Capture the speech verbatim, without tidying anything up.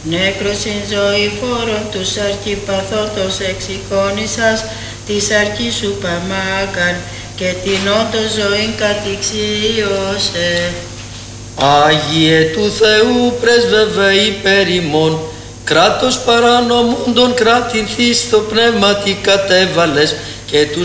νέκρωσιν ζωή φόρων τους αρχιπαθότος εξεικόνησας, της αρχής σου παμάκαν και την όντως ζωήν κατηξίωσε. Άγιε του Θεού πρέσβευε υπέρ ημών, κράτος παρανομούντων κράτην θύστο πνεύματι κατέβαλες και τους